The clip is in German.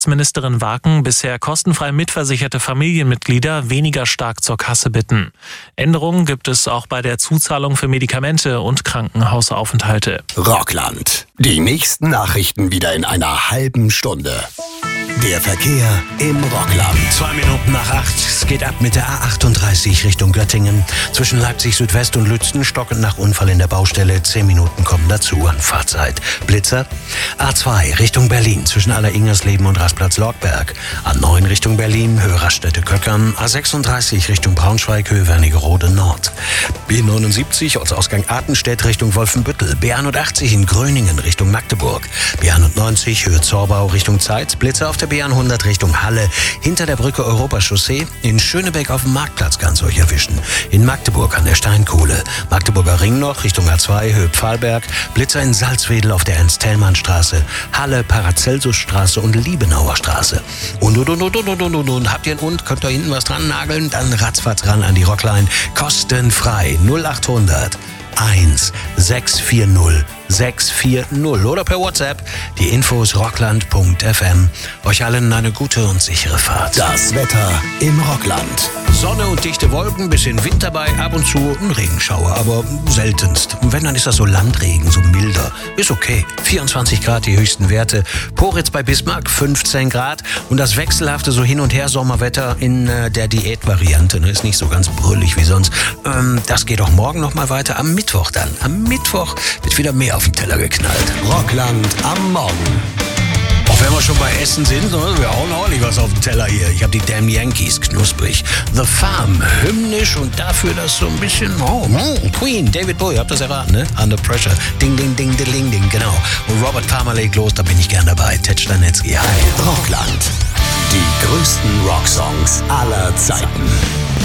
Ministerin Waken bisher kostenfrei mitversicherte Familienmitglieder weniger stark zur Kasse bitten. Änderungen gibt es auch bei der Zuzahlung für Medikamente und Krankenhausaufenthalte. Rockland. Die nächsten Nachrichten wieder in einer halben Stunde. Der Verkehr im Rockland. 2 Minuten nach 8. Es geht ab mit der A38 Richtung Göttingen. Zwischen Leipzig Südwest und Lützen stockend nach Unfall in der Baustelle. 10 Minuten kommen dazu an Fahrzeit. Blitzer. A2 Richtung Berlin zwischen Aller-Ingersleben und Rastplatz Lorgberg. A9 Richtung Berlin, Höhe Raststätte-Köckern. A36 Richtung Braunschweig, Höhe Wernigerode Nord. B79 Ortsausgang Artenstedt Richtung Wolfenbüttel. B81 in Gröningen Richtung Magdeburg. B91 Höhe Zorbau Richtung Zeitz. Blitzer auf der B100 Richtung Halle. Hinter der Brücke Europachaussee. In Schönebeck auf dem Marktplatz kann es euch erwischen. In Magdeburg an der Steinkohle. Magdeburger Ring noch Richtung A2 Höhe Pfahlberg. Blitzer in Salzwedel auf der Ernst-Thälmann-Straße. Halle, Paracelsusstraße und Liebenauer Straße. Und. Habt ihr einen Hund? Könnt ihr hinten was dran nageln? Dann ratzfatz ran an die Rockline. Kostenfrei. 0800 1640 640 oder per WhatsApp. Die Infos rockland.fm. Euch allen eine gute und sichere Fahrt. Das Wetter im Rockland. Sonne und dichte Wolken, bisschen Wind dabei, ab und zu ein Regenschauer, aber seltenst. Und wenn, dann ist das so Landregen, so milder. Ist okay. 24 Grad die höchsten Werte. Poritz bei Bismarck 15 Grad. Und das wechselhafte so hin und her Sommerwetter in der Diätvariante. Ist nicht so ganz brüllig wie sonst. Das geht auch morgen noch mal weiter. Am Mittwoch dann. Am Mittwoch wird wieder mehr auf den Teller geknallt. Rockland am Morgen. Auch wenn wir schon bei Essen sind, wir hauen ordentlich was auf den Teller hier. Ich habe die Damn Yankees, knusprig. The Farm, hymnisch und dafür das so ein bisschen, Queen, David Bowie, habt ihr das erraten, ne? Under Pressure, ding, ding, ding, ding, ding, genau. Und Robert Palmer legt los, da bin ich gern dabei. Ted Stanitzky, hi. Rockland. Die größten Rocksongs aller Zeiten.